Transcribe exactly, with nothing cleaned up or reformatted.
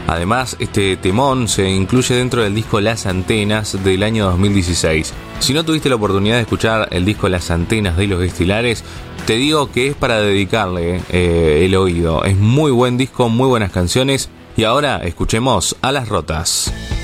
Además, este temón se incluye dentro del disco Las Antenas del año dos mil dieciséis. Si no tuviste la oportunidad de escuchar el disco Las Antenas de Los Estilares, te digo que es para dedicarle eh, el oído. Es muy buen disco, muy buenas canciones. Y ahora escuchemos a Las Rotas.